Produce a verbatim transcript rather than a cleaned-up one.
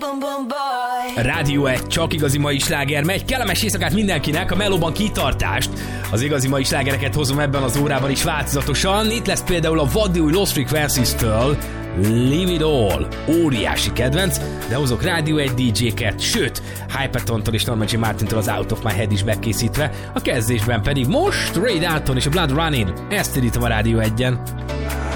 Rádió egy csak igazi mai sláger megy. Kellemes éjszakát mindenkinek, a melóban kitartást. Az igazi mai slágereket hozom ebben az órában is változatosan. Itt lesz például a vaddi új Lost Frequencies-től Leave It All. Óriási kedvenc, de hozok Rádió egy dé dzséket, sőt, Hypertontól és Norman J. Martintól az Out of My Head is bekészítve. A kezdésben pedig most Ray Dalton és a Blood Running. Ezt indítom a Rádió egyen.